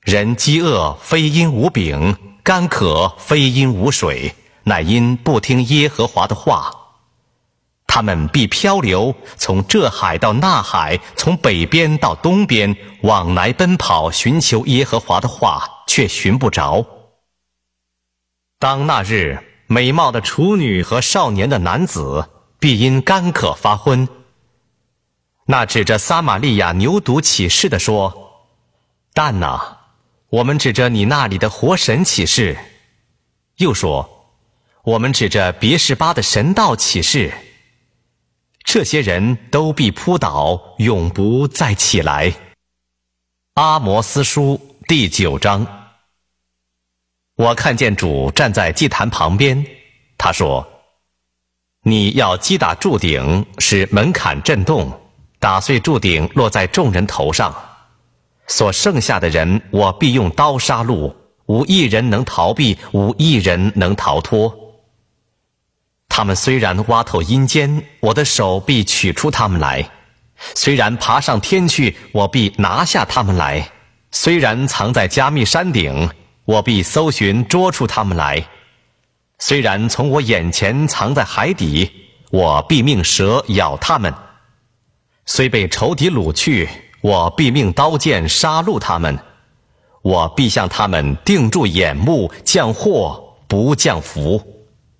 人饥饿非因无饼，干渴非因无水，乃因不听耶和华的话。他们必漂流，从这海到那海，从北边到东边，往来奔跑，寻求耶和华的话，却寻不着。当那日，美貌的处女和少年的男子必因干渴发昏。那指着撒玛利亚牛犊起誓的说：但哪，我们指着你那里的活神起誓。又说：我们指着别是巴的神道起誓。这些人都必扑倒，永不再起来。阿摩斯书第9章。我看见主站在祭坛旁边，他说：你要击打柱顶，使门槛震动，打碎柱顶落在众人头上。所剩下的人，我必用刀杀戮，无一人能逃避，无一人能逃脱。他们虽然挖透阴间，我的手必取出他们来；虽然爬上天去，我必拿下他们来；虽然藏在加密山顶，我必搜寻捉出他们来；虽然从我眼前藏在海底，我必命蛇咬他们；虽被仇敌掳去，我必命刀剑杀戮他们；我必向他们定住眼目，降祸不降福。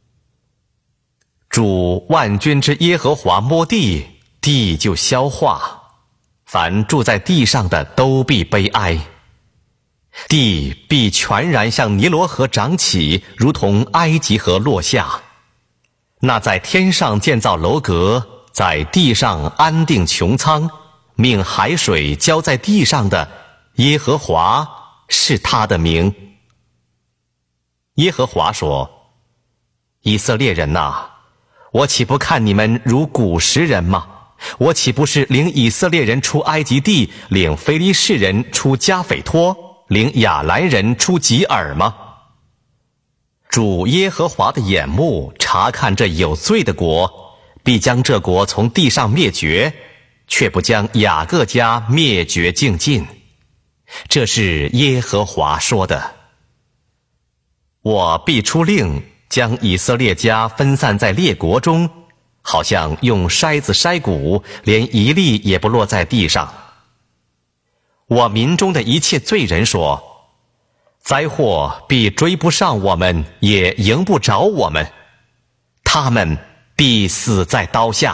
主万军之耶和华摸地，地就消化；凡住在地上的都必悲哀。地必全然向尼罗河长起，如同埃及河落下。那在天上建造楼阁，在地上安定穹苍，命海水浇在地上的耶和华是他的名。耶和华说：以色列人哪，我岂不看你们如古时人吗？我岂不是领以色列人出埃及地，领非利士人出加斐托，领亚兰人出吉尔吗？主耶和华的眼目察看这有罪的国，必将这国从地上灭绝，却不将雅各家灭绝净尽。这是耶和华说的。我必出令，将以色列家分散在列国中，好像用筛子筛谷，连一粒也不落在地上。我民中的一切罪人说：灾祸必追不上我们，也迎不着我们，他们必死在刀下。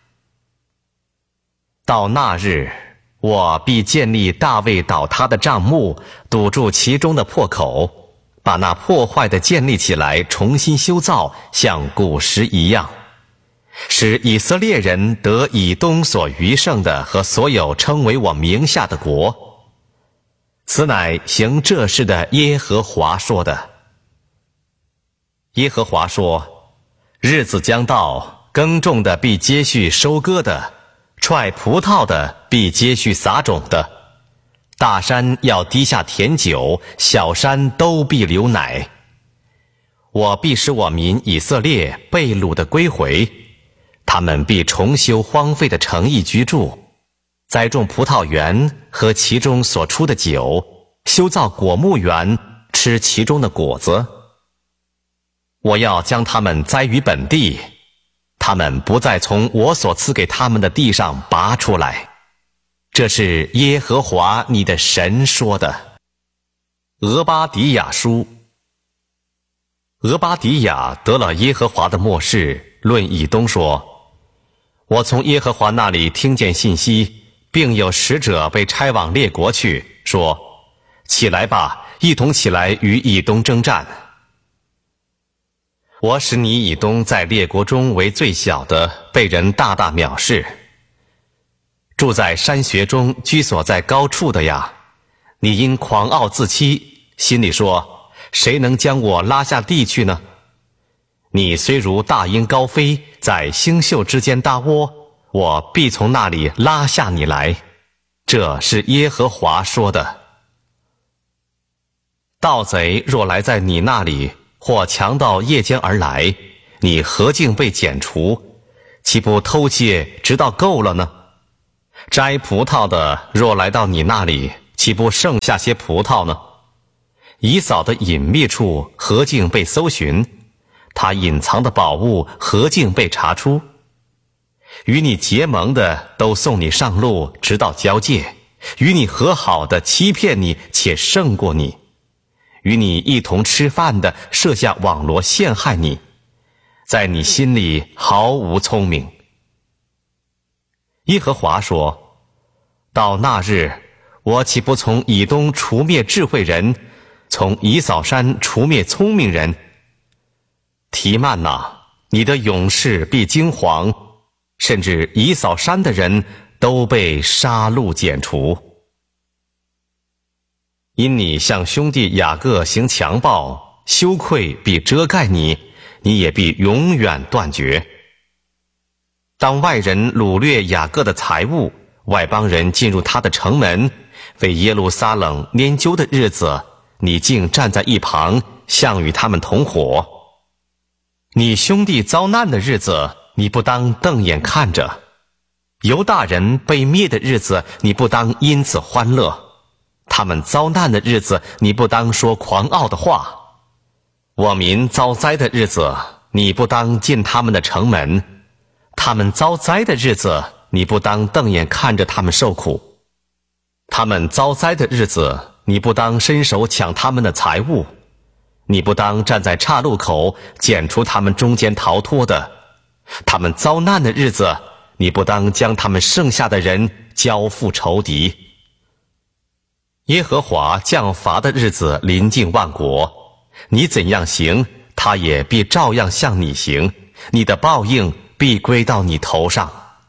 到那日，我必建立大卫倒塌的帐幕，堵住其中的破口，把那破坏的建立起来，重新修造，像古时一样，使以色列人得以东所余剩的和所有称为我名下的国。此乃行这事的耶和华说的。耶和华说：日子将到，耕种的必接续收割的，踹葡萄的必接续撒种的。大山要滴下甜酒，小山都必流奶。我必使我民以色列被掳的归回，他们必重修荒废的城邑居住，栽种葡萄园，喝其中所出的酒，修造果木园，吃其中的果子。我要将他们栽于本地，他们不再从我所赐给他们的地上拔出来。这是耶和华你的神说的。俄巴底亚书。俄巴底亚得了耶和华的默示，论以东说：我从耶和华那里听见信息，并有使者被差往列国去，说：起来吧，一同起来与以东征战。我使你以东在列国中为最小的，被人大大藐视。住在山穴中，居所在高处的呀，你因狂傲自欺，心里说：谁能将我拉下地去呢？你虽如大鹰高飞，在星宿之间搭窝，我必从那里拉下你来。这是耶和华说的。盗贼若来在你那里，或强盗夜间而来，你何竟被剪除？岂不偷窃直到够了呢？摘葡萄的若来到你那里， 岂不剩下些葡萄呢？以扫的隐秘处何竟被搜寻？他隐藏的宝物何竟被查出？与你结盟的都送你上路，直到交界；与你和好的欺骗你，且胜过你；与你一同吃饭的设下网罗陷害你，在你心里毫无聪明。耶和华说：到那日，我岂不从以东除灭智慧人，从以扫山除灭聪明人？提曼哪，你的勇士必惊惶，甚至以扫山的人都被杀戮剪除。因你向兄弟雅各行强暴，羞愧必遮盖你，你也必永远断绝。当外人掳掠雅各的财物，外邦人进入他的城门，为耶路撒冷拈阄的日子，你竟站在一旁，向与他们同伙。你兄弟遭难的日子，你不当瞪眼看着；犹大人被灭的日子，你不当因此欢乐；他们遭难的日子，你不当说狂傲的话；我民遭灾的日子，你不当进他们的城门；他们遭灾的日子，你不当瞪眼看着他们受苦；他们遭灾的日子，你不当伸手抢他们的财物；你不当站在岔路口捡出他们中间逃脱的；他们遭难的日子，你不当将他们剩下的人交付仇敌。耶和华降罚的日子临近万国，你怎样行，他也必照样向你行，你的报应必归到你头上。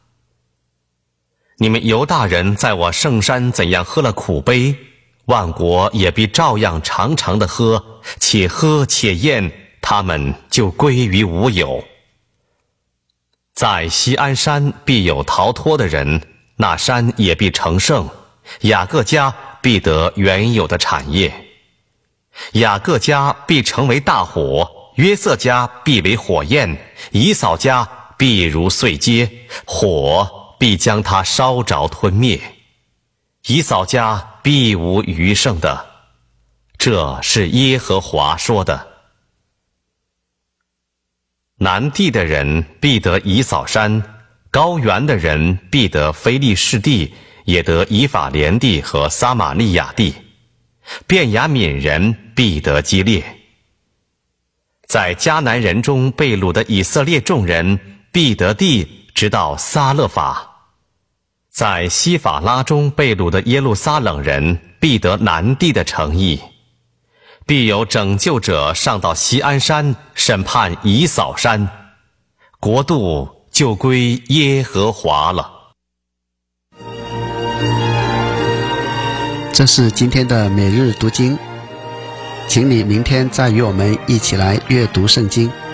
你们犹大人在我圣山怎样喝了苦杯，万国也必照样常常的喝，且喝且咽，他们就归于无有。在锡安山必有逃脱的人，那山也必成圣，雅各家必得原有的产业。雅各家必成为大火，约瑟家必为火焰，以扫家必如碎秸，火必将他烧着吞灭。以扫家必无余剩的。这是耶和华说的。南地的人必得以扫山，高原的人必得非利士地，也得以法莲地和撒玛利亚地。便雅悯人必得基列。在迦南人中被掳的以色列众人必得地，直到撒勒法。在西法拉中被掳的耶路撒冷人必得南地的城邑。必有拯救者上到锡安山审判以扫山，国度就归耶和华了。 这是今天的每日读经，请你明天再与我们一起来阅读圣经。